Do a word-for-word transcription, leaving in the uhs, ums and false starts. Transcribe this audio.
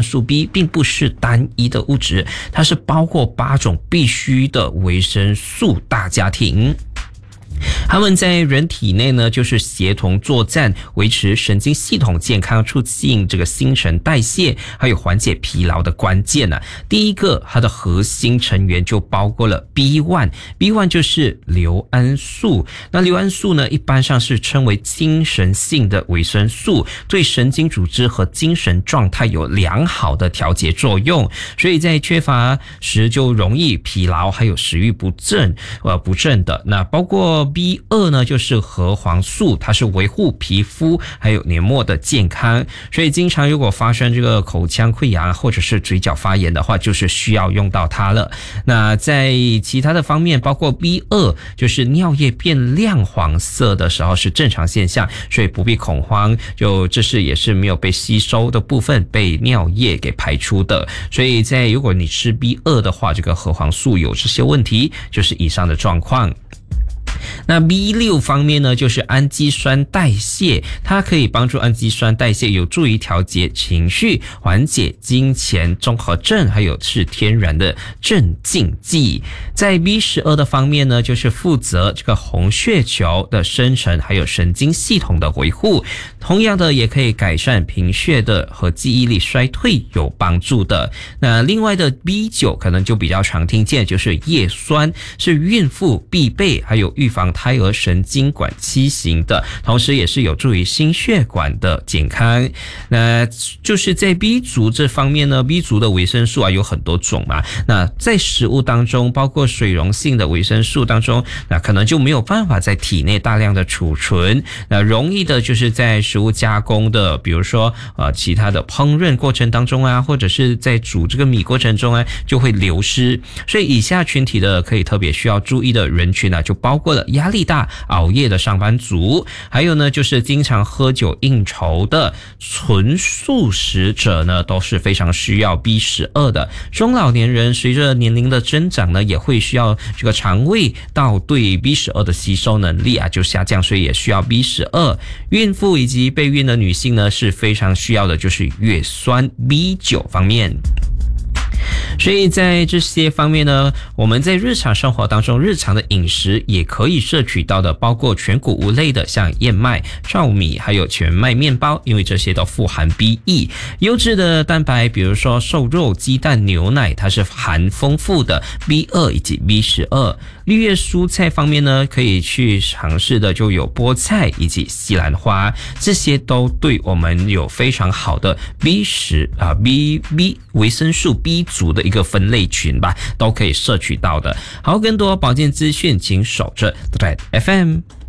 素 B 并不是单一的物质，它是包括八种必需的维生素大家庭。它们在人体内呢，就是协同作战，维持神经系统健康，促进这个新陈代谢，还有缓解疲劳的关键啊。第一个，它的核心成员就包括了 B 一 B 一 就是硫胺素。那硫胺素呢，一般上是称为精神性的维生素，对神经组织和精神状态有良好的调节作用，所以在缺乏时就容易疲劳，还有食欲不振呃不振的。那包括B 二 呢，就是核黄素，它是维护皮肤还有黏膜的健康，所以经常如果发生这个口腔溃疡或者是嘴角发炎的话，就是需要用到它了。那在其他的方面，包括 B 二 就是尿液变亮黄色的时候是正常现象，所以不必恐慌，就这是也是没有被吸收的部分被尿液给排出的。所以在如果你吃 B 二 的话，这个核黄素有这些问题，就是以上的状况。那 B 六 方面呢，就是氨基酸代谢，它可以帮助氨基酸代谢，有助于调节情绪，缓解金钱综合症，还有是天然的镇静剂。在 B 十二 的方面呢，就是负责这个红血球的生成，还有神经系统的维护，同样的也可以改善贫血的和记忆力衰退有帮助的。那另外的 B 九 可能就比较常听见，就是叶酸，是孕妇必备，还有预防胎儿神经管畸形的，同时也是有助于心血管的健康。那就是在 B 族这方面呢， B 族的维生素啊有很多种嘛，那在食物当中，包括水溶性的维生素当中，那可能就没有办法在体内大量的储存，那容易的就是在食物加工的，比如说呃其他的烹饪过程当中啊，或者是在煮这个米过程中啊，就会流失。所以以下群体的可以特别需要注意的人群啊，就包括了压力大、熬夜的上班族，还有呢就是经常喝酒应酬的纯素食者呢，都是非常需要 B 十二 的。中老年人随着年龄的增长呢，也会需要这个肠胃道对 B 十二 的吸收能力啊就下降，所以也需要 B 十二。孕妇以及备孕的女性呢，是非常需要的就是叶酸 B 九 方面。所以在这些方面呢，我们在日常生活当中，日常的饮食也可以摄取到的，包括全谷物类的，像燕麦、糙米，还有全麦面包，因为这些都富含 B 一。优质的蛋白，比如说瘦肉、鸡蛋、牛奶，它是含丰富的 B 二 以及 B 十二。绿叶蔬菜方面呢，可以去尝试的就有菠菜以及西兰花，这些都对我们有非常好的 B 十 啊 B B 维生素 B 族的一个分类群吧，都可以摄取到的。好，更多保健资讯请守着 The Red F M。